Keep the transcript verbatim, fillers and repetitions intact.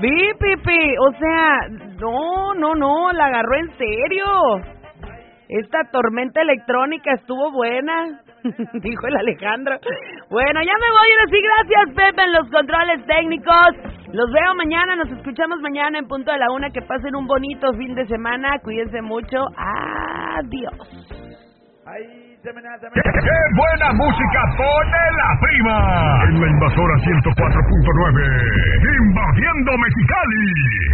Vi, Pipi, o sea, no, no, no, la agarró en serio. Esta tormenta electrónica estuvo buena, dijo el Alejandro. Bueno, ya me voy ahora sí, gracias Pepe en los controles técnicos. Los veo mañana, nos escuchamos mañana en punto de la una. Que pasen un bonito fin de semana, cuídense mucho, adiós. Ay, se me nada, se me nada. ¡Qué buena música pone la prima! En la Invasora ciento cuatro punto nueve, invadiendo Mexicali.